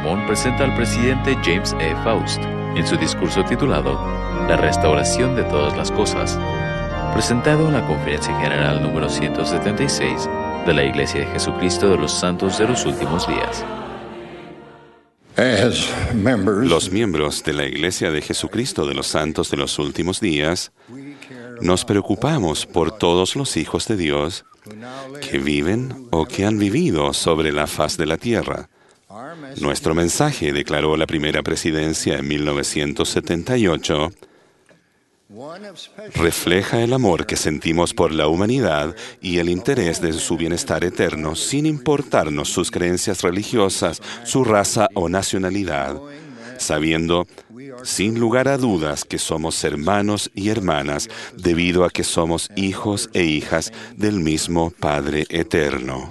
Mormón presenta al presidente James E. Faust en su discurso titulado La restauración de todas las cosas, presentado en la Conferencia General número 176 de la Iglesia de Jesucristo de los Santos de los Últimos Días. Los miembros de la Iglesia de Jesucristo de los Santos de los Últimos Días nos preocupamos por todos los hijos de Dios que viven o que han vivido sobre la faz de la tierra. Nuestro mensaje, declaró la primera presidencia en 1978, refleja el amor que sentimos por la humanidad y el interés de su bienestar eterno, sin importarnos sus creencias religiosas, su raza o nacionalidad, sabiendo, sin lugar a dudas, que somos hermanos y hermanas debido a que somos hijos e hijas del mismo Padre eterno.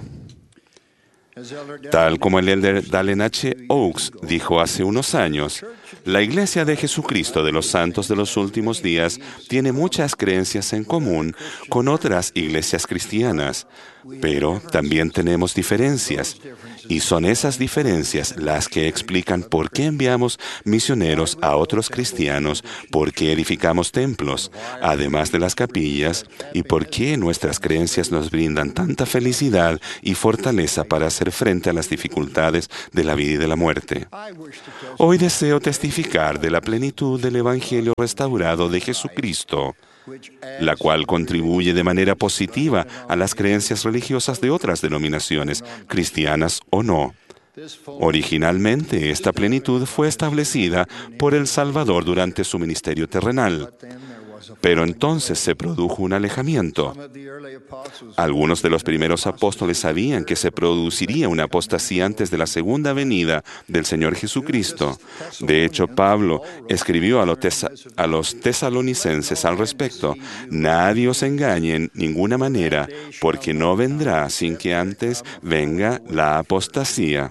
Tal como el elder Dallin H. Oaks dijo hace unos años, la Iglesia de Jesucristo de los Santos de los Últimos Días tiene muchas creencias en común con otras iglesias cristianas, pero también tenemos diferencias, y son esas diferencias las que explican por qué enviamos misioneros a otros cristianos, por qué edificamos templos, además de las capillas, y por qué nuestras creencias nos brindan tanta felicidad y fortaleza para hacer frente a las dificultades de la vida y de la muerte. Hoy deseo testificar de la plenitud del Evangelio restaurado de Jesucristo, la cual contribuye de manera positiva a las creencias religiosas de otras denominaciones, cristianas o no. Originalmente, esta plenitud fue establecida por el Salvador durante su ministerio terrenal, pero entonces se produjo un alejamiento. Algunos de los primeros apóstoles sabían que se produciría una apostasía antes de la segunda venida del Señor Jesucristo. De hecho, Pablo escribió a los tesalonicenses al respecto: nadie os engañe en ninguna manera, porque no vendrá sin que antes venga la apostasía.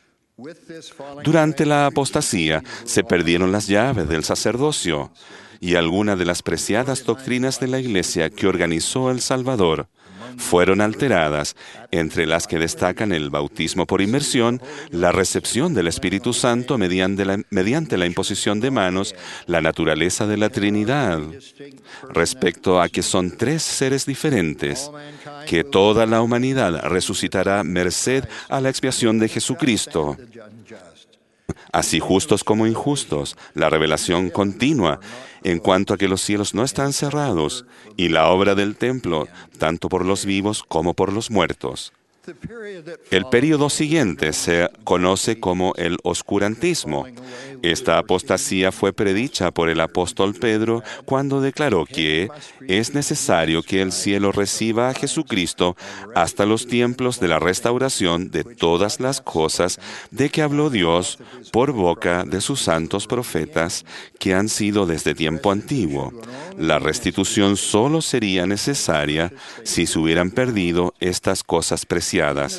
Durante la apostasía se perdieron las llaves del sacerdocio y algunas de las preciadas doctrinas de la Iglesia que organizó el Salvador fueron alteradas, entre las que destacan el bautismo por inmersión, la recepción del Espíritu Santo mediante la imposición de manos, la naturaleza de la Trinidad, respecto a que son tres seres diferentes, que toda la humanidad resucitará merced a la expiación de Jesucristo, así justos como injustos, la revelación continua en cuanto a que los cielos no están cerrados, y la obra del templo, tanto por los vivos como por los muertos. El período siguiente se conoce como el oscurantismo. Esta apostasía fue predicha por el apóstol Pedro cuando declaró que es necesario que el cielo reciba a Jesucristo hasta los tiempos de la restauración de todas las cosas de que habló Dios por boca de sus santos profetas que han sido desde tiempo antiguo. La restitución solo sería necesaria si se hubieran perdido estas cosas preciadas.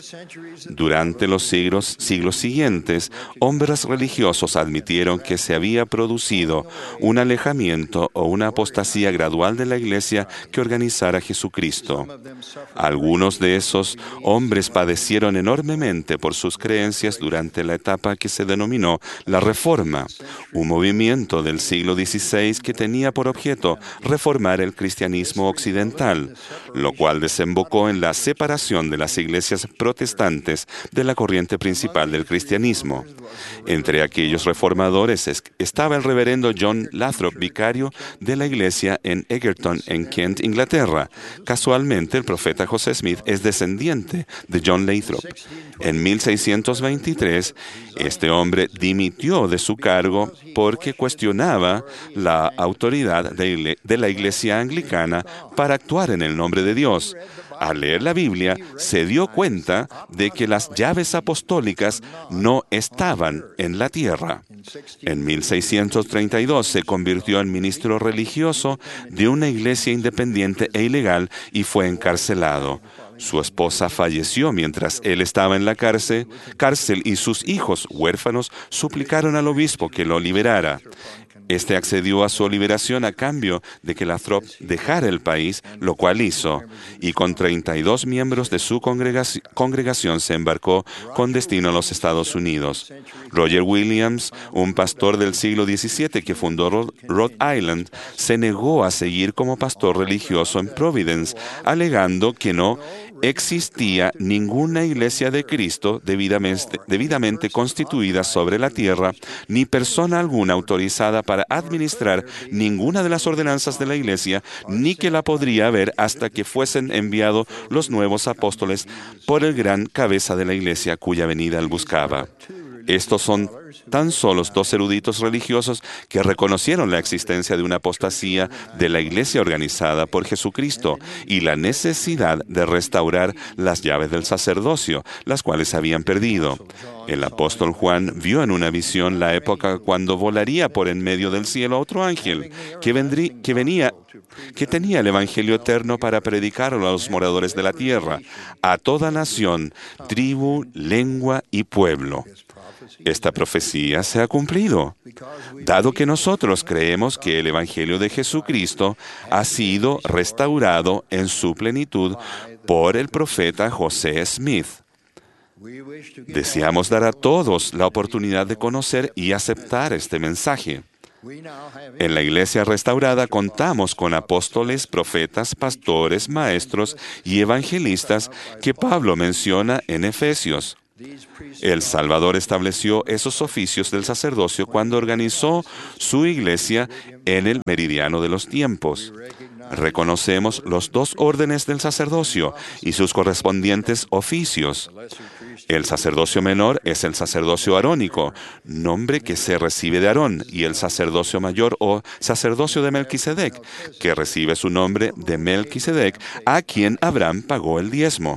Durante los siglos siguientes, hombres religiosos admitieron que se había producido un alejamiento o una apostasía gradual de la Iglesia que organizara Jesucristo. Algunos de esos hombres padecieron enormemente por sus creencias durante la etapa que se denominó la Reforma, un movimiento del siglo XVI que tenía por objeto reformar el cristianismo occidental, lo cual desembocó en la separación de las iglesias protestantes de la corriente principal del cristianismo. Entre aquellos reformadores estaba el reverendo John Lathrop, vicario de la iglesia en Egerton, en Kent, Inglaterra. Casualmente, el profeta José Smith es descendiente de John Lathrop. En 1623, este hombre dimitió de su cargo porque cuestionaba la autoridad de la iglesia anglicana para actuar en el nombre de Dios. Al leer la Biblia, se dio cuenta de que las llaves apostólicas no estaban en la tierra. En 1632 se convirtió en ministro religioso de una iglesia independiente e ilegal y fue encarcelado. Su esposa falleció mientras él estaba en la cárcel y sus hijos huérfanos suplicaron al obispo que lo liberara. Este accedió a su liberación a cambio de que Lathrop dejara el país, lo cual hizo, y con 32 miembros de su congregación se embarcó con destino a los Estados Unidos. Roger Williams, un pastor del siglo XVII que fundó Rhode Island, se negó a seguir como pastor religioso en Providence, alegando que no existía ninguna iglesia de Cristo debidamente constituida sobre la tierra, ni persona alguna autorizada para administrar ninguna de las ordenanzas de la iglesia, ni que la podría haber hasta que fuesen enviados los nuevos apóstoles por el gran cabeza de la iglesia cuya venida él buscaba. Estos son tan solo dos eruditos religiosos que reconocieron la existencia de una apostasía de la iglesia organizada por Jesucristo y la necesidad de restaurar las llaves del sacerdocio, las cuales se habían perdido. El apóstol Juan vio en una visión la época cuando volaría por en medio del cielo otro ángel que tenía el evangelio eterno para predicarlo a los moradores de la tierra, a toda nación, tribu, lengua y pueblo. Esta profecía se ha cumplido, dado que nosotros creemos que el Evangelio de Jesucristo ha sido restaurado en su plenitud por el profeta José Smith. Deseamos dar a todos la oportunidad de conocer y aceptar este mensaje. En la Iglesia restaurada contamos con apóstoles, profetas, pastores, maestros y evangelistas que Pablo menciona en Efesios. El Salvador estableció esos oficios del sacerdocio cuando organizó su iglesia en el meridiano de los tiempos. Reconocemos los dos órdenes del sacerdocio y sus correspondientes oficios. El sacerdocio menor es el sacerdocio arónico, nombre que se recibe de Aarón, y el sacerdocio mayor o sacerdocio de Melquisedec, que recibe su nombre de Melquisedec, a quien Abraham pagó el diezmo.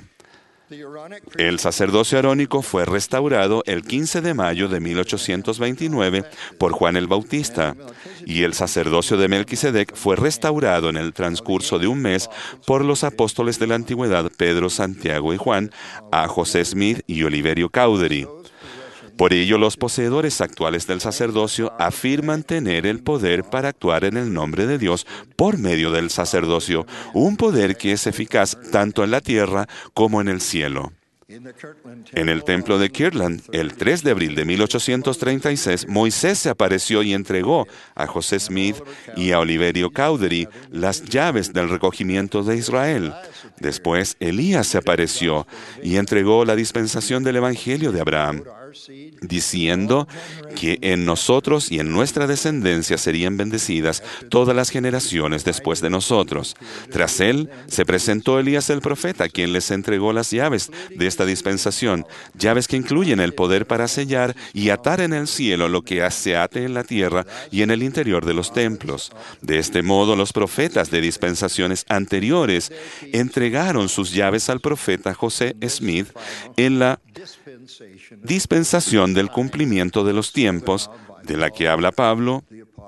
El sacerdocio arónico fue restaurado el 15 de mayo de 1829 por Juan el Bautista, y el sacerdocio de Melquisedec fue restaurado en el transcurso de un mes por los apóstoles de la antigüedad Pedro, Santiago y Juan, a José Smith y Oliverio Cowdery. Por ello, los poseedores actuales del sacerdocio afirman tener el poder para actuar en el nombre de Dios por medio del sacerdocio, un poder que es eficaz tanto en la tierra como en el cielo. En el templo de Kirtland, el 3 de abril de 1836, Moisés se apareció y entregó a José Smith y a Oliverio Cowdery las llaves del recogimiento de Israel. Después, Elías se apareció y entregó la dispensación del Evangelio de Abraham, diciendo que en nosotros y en nuestra descendencia serían bendecidas todas las generaciones después de nosotros. Tras él, se presentó Elías el profeta, quien les entregó las llaves de esta dispensación, llaves que incluyen el poder para sellar y atar en el cielo lo que se ate en la tierra y en el interior de los templos. De este modo, los profetas de dispensaciones anteriores entregaron sus llaves al profeta José Smith en la dispensación del cumplimiento de los tiempos, de la que habla Pablo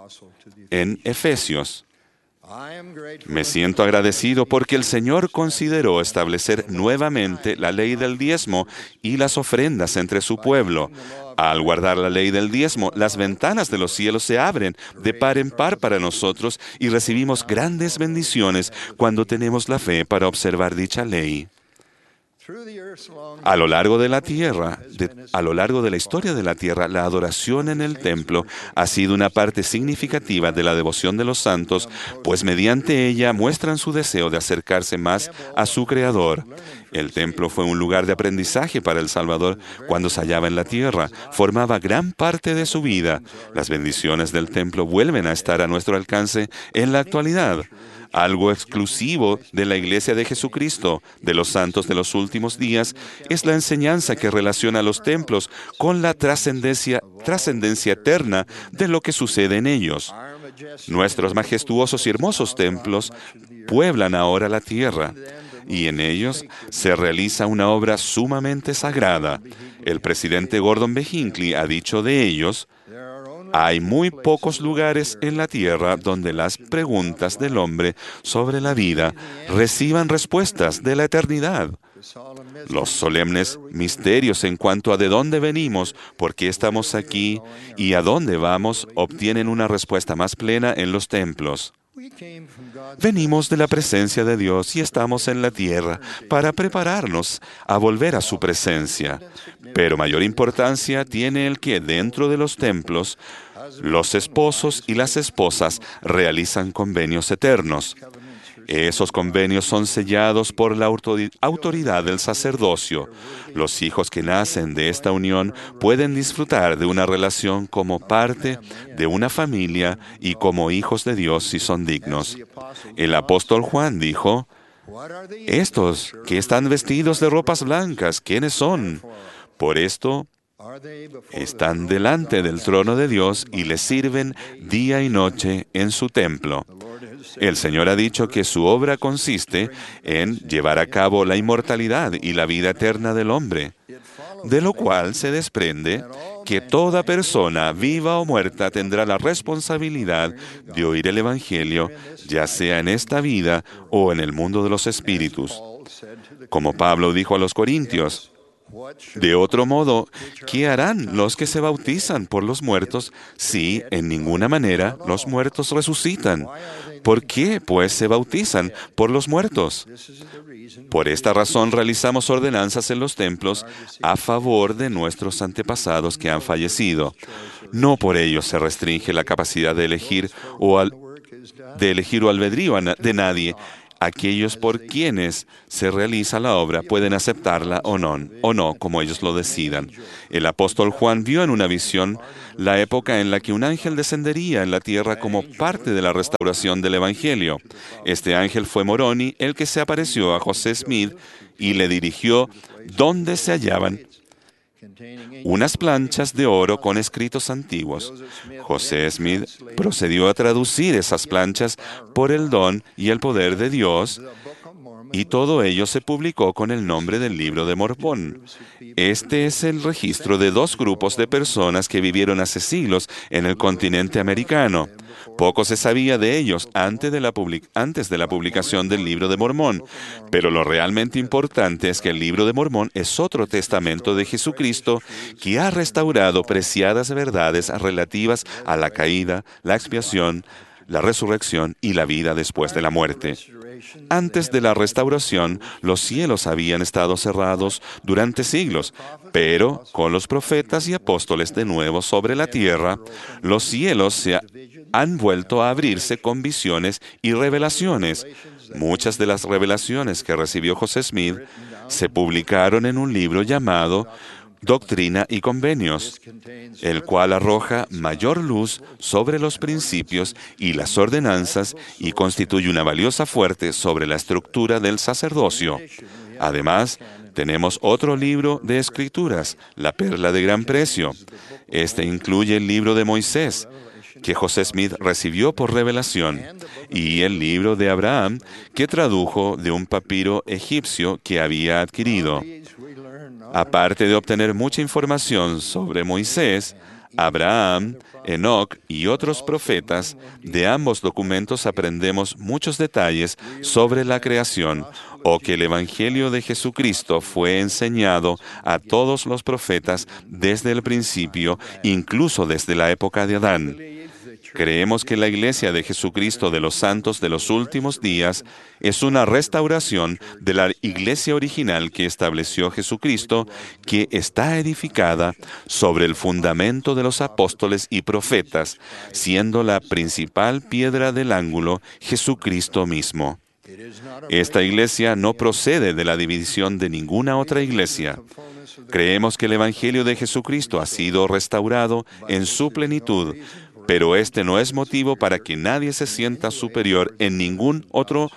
en Efesios. Me siento agradecido porque el Señor consideró establecer nuevamente la ley del diezmo y las ofrendas entre su pueblo. Al guardar la ley del diezmo, las ventanas de los cielos se abren de par en par para nosotros y recibimos grandes bendiciones cuando tenemos la fe para observar dicha ley. A lo largo de la historia de la tierra, la adoración en el templo ha sido una parte significativa de la devoción de los santos, pues mediante ella muestran su deseo de acercarse más a su Creador. El templo fue un lugar de aprendizaje para el Salvador cuando se hallaba en la tierra. Formaba gran parte de su vida. Las bendiciones del templo vuelven a estar a nuestro alcance en la actualidad. Algo exclusivo de la Iglesia de Jesucristo, de los santos de los últimos días, es la enseñanza que relaciona los templos con la trascendencia eterna de lo que sucede en ellos. Nuestros majestuosos y hermosos templos pueblan ahora la tierra, y en ellos se realiza una obra sumamente sagrada. El presidente Gordon B. Hinckley ha dicho de ellos: Hay muy pocos lugares en la tierra donde las preguntas del hombre sobre la vida reciban respuestas de la eternidad. Los solemnes misterios en cuanto a de dónde venimos, por qué estamos aquí y a dónde vamos obtienen una respuesta más plena en los templos. Venimos de la presencia de Dios y estamos en la tierra para prepararnos a volver a su presencia. Pero mayor importancia tiene el que dentro de los templos, los esposos y las esposas realizan convenios eternos. Esos convenios son sellados por la autoridad del sacerdocio. Los hijos que nacen de esta unión pueden disfrutar de una relación como parte de una familia y como hijos de Dios si son dignos. El apóstol Juan dijo, estos que están vestidos de ropas blancas, ¿quiénes son? Por esto están delante del trono de Dios y le sirven día y noche en su templo. El Señor ha dicho que su obra consiste en llevar a cabo la inmortalidad y la vida eterna del hombre, de lo cual se desprende que toda persona, viva o muerta, tendrá la responsabilidad de oír el Evangelio, ya sea en esta vida o en el mundo de los espíritus. Como Pablo dijo a los Corintios, de otro modo, ¿qué harán los que se bautizan por los muertos si en ninguna manera los muertos resucitan? ¿Por qué, pues, se bautizan por los muertos? Por esta razón realizamos ordenanzas en los templos a favor de nuestros antepasados que han fallecido. No por ello se restringe la capacidad de elegir o albedrío de nadie. Aquellos por quienes se realiza la obra pueden aceptarla o no, como ellos lo decidan. El apóstol Juan vio en una visión la época en la que un ángel descendería en la tierra como parte de la restauración del Evangelio. Este ángel fue Moroni, el que se apareció a José Smith y le dirigió donde se hallaban unas planchas de oro con escritos antiguos. José Smith procedió a traducir esas planchas por el don y el poder de Dios, y todo ello se publicó con el nombre del Libro de Mormón. Este es el registro de dos grupos de personas que vivieron hace siglos en el continente americano. Poco se sabía de ellos antes de la publicación del Libro de Mormón, pero lo realmente importante es que el Libro de Mormón es otro testamento de Jesucristo que ha restaurado preciadas verdades relativas a la caída, la expiación, la resurrección y la vida después de la muerte. Antes de la restauración, los cielos habían estado cerrados durante siglos, pero con los profetas y apóstoles de nuevo sobre la tierra, los cielos se han vuelto a abrirse con visiones y revelaciones. Muchas de las revelaciones que recibió José Smith se publicaron en un libro llamado Doctrina y Convenios, el cual arroja mayor luz sobre los principios y las ordenanzas y constituye una valiosa fuente sobre la estructura del sacerdocio. Además, tenemos otro libro de escrituras, la Perla de Gran Precio. Este incluye el libro de Moisés, que José Smith recibió por revelación, y el libro de Abraham, que tradujo de un papiro egipcio que había adquirido. Aparte de obtener mucha información sobre Moisés, Abraham, Enoc y otros profetas, de ambos documentos aprendemos muchos detalles sobre la creación, o que el Evangelio de Jesucristo fue enseñado a todos los profetas desde el principio, incluso desde la época de Adán. Creemos que la Iglesia de Jesucristo de los Santos de los Últimos Días es una restauración de la Iglesia original que estableció Jesucristo, que está edificada sobre el fundamento de los apóstoles y profetas, siendo la principal piedra del ángulo Jesucristo mismo. Esta iglesia no procede de la división de ninguna otra iglesia. Creemos que el Evangelio de Jesucristo ha sido restaurado en su plenitud, pero este no es motivo para que nadie se sienta superior a ningún otro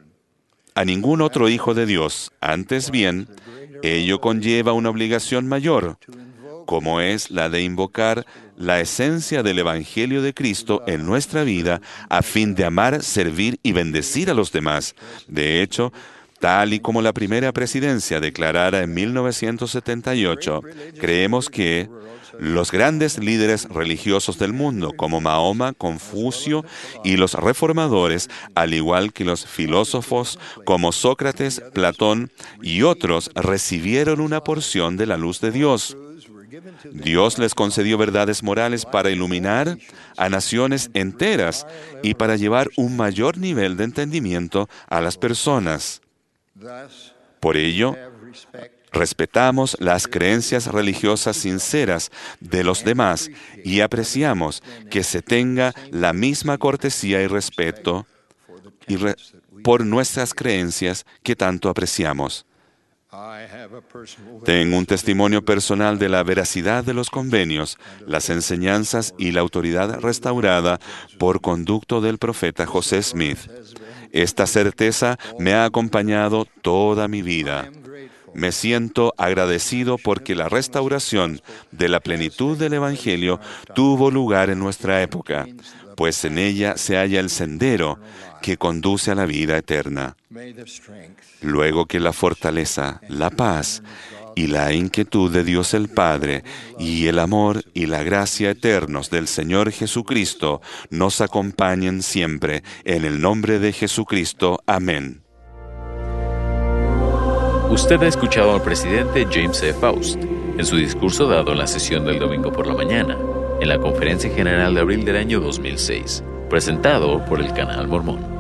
hijo de Dios. Antes bien, ello conlleva una obligación mayor, como es la de invocar la esencia del Evangelio de Cristo en nuestra vida a fin de amar, servir y bendecir a los demás. De hecho, Tal y como la primera presidencia declarara en 1978, creemos que los grandes líderes religiosos del mundo, como Mahoma, Confucio y los reformadores, al igual que los filósofos como Sócrates, Platón y otros, recibieron una porción de la luz de Dios. Dios les concedió verdades morales para iluminar a naciones enteras y para llevar un mayor nivel de entendimiento a las personas. Por ello, respetamos las creencias religiosas sinceras de los demás y apreciamos que se tenga la misma cortesía y respeto por nuestras creencias que tanto apreciamos. Tengo un testimonio personal de la veracidad de los convenios, las enseñanzas y la autoridad restaurada por conducto del profeta José Smith. Esta certeza me ha acompañado toda mi vida. Me siento agradecido porque la restauración de la plenitud del Evangelio tuvo lugar en nuestra época, pues en ella se halla el sendero que conduce a la vida eterna. Luego que la fortaleza, la paz y la inquietud de Dios el Padre y el amor y la gracia eternos del Señor Jesucristo nos acompañen siempre, en el nombre de Jesucristo. Amén. Usted ha escuchado al presidente James E. Faust en su discurso dado en la sesión del domingo por la mañana, en la Conferencia General de abril del año 2006, presentado por el Canal Mormón.